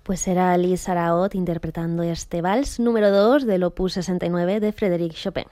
Pues era Alice Araot interpretando este vals número 2 del opus 69 de Frédéric Chopin.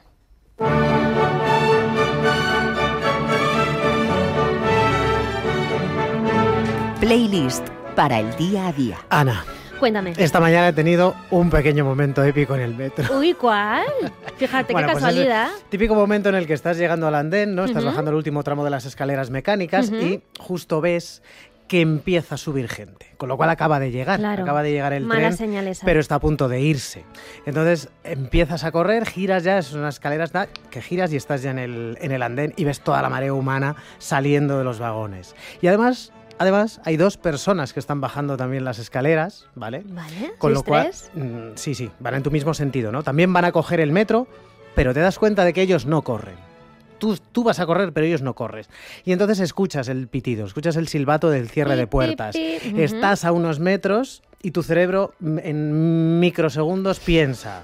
Playlist para el día a día. Ana, Cuéntame. esta mañana he tenido un pequeño momento épico en el metro. Uy, ¿cuál? Fíjate, Bueno, qué pues casualidad. ese típico momento en el que estás llegando al andén, ¿no? Estás bajando el último tramo de las escaleras mecánicas y justo ves que empieza a subir gente, con lo cual acaba de llegar, Claro. acaba de llegar el Mala tren, señal esa. pero está a punto de irse. Entonces empiezas a correr, giras ya, son unas escaleras que giras y estás ya en el andén y ves toda la marea humana saliendo de los vagones. Y además hay dos personas que están bajando también las escaleras, ¿vale? Vale, Con lo ¿sois cual, tres? sí, van en tu mismo sentido, ¿no? También van a coger el metro, pero te das cuenta de que ellos no corren. Tú vas a correr, pero ellos no corres. Y entonces escuchas el pitido, escuchas el silbato del cierre de puertas. Pi. Estás a unos metros y tu cerebro en microsegundos piensa: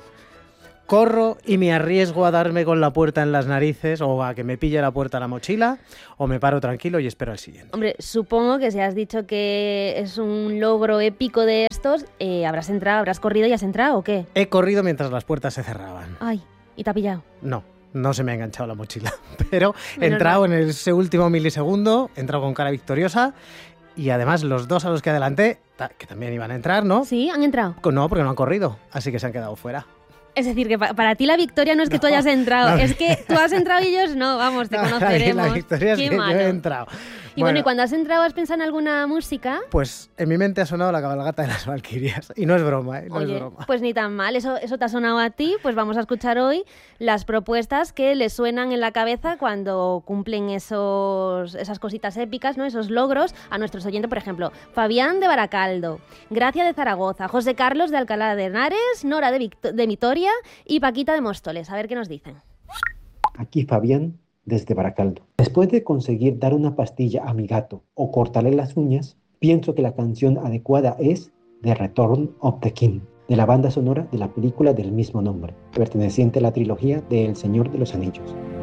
corro y me arriesgo a darme con la puerta en las narices o a que me pille la puerta a la mochila, o me paro tranquilo y espero al siguiente. Hombre, supongo que si has dicho que es un logro épico de estos, habrás corrido y has entrado, ¿o qué? He corrido mientras las puertas se cerraban. Ay, ¿y te ha pillado? No se me ha enganchado la mochila, pero he Menos entrado mal. en ese último milisegundo, he entrado con cara victoriosa y además los dos a los que adelanté, que también iban a entrar, ¿no? ¿Sí? ¿Han entrado? No, porque no han corrido, así que se han quedado fuera. Es decir, que para ti la victoria no es que tú hayas entrado, no. es que tú has entrado y ellos no, vamos, te conoceremos. La victoria es Qué que yo malo. he entrado. Y bueno, y cuando has entrado, ¿has pensado en alguna música? Pues en mi mente ha sonado la cabalgata de las Valquirias. Y no es broma, ¿eh? No Oye, es broma. pues ni tan mal, eso te ha sonado a ti, pues vamos a escuchar hoy las propuestas que les suenan en la cabeza cuando cumplen esas cositas épicas, ¿no? Esos logros a nuestros oyentes, por ejemplo, Fabián de Baracaldo, Gracia de Zaragoza, José Carlos de Alcalá de Henares, Nora de Vitoria y Paquita de Móstoles. A ver qué nos dicen. Aquí Fabián desde Baracaldo. Después de conseguir dar una pastilla a mi gato o cortarle las uñas, pienso que la canción adecuada es The Return of the King, de la banda sonora de la película del mismo nombre, perteneciente a la trilogía de El Señor de los Anillos.